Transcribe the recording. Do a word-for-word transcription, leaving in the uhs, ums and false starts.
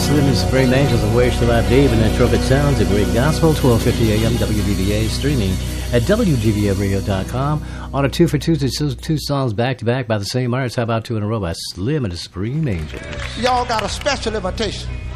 Slim and Supreme Angels of Where Shall I Be? And that trumpet sounds a great gospel. twelve fifty a.m. W D V A, streaming at W D V A radio dot com. On a two for Tuesday, two, two songs back to back by the same artist. How about two in a row by Slim and the Supreme Angels? Y'all got a special invitation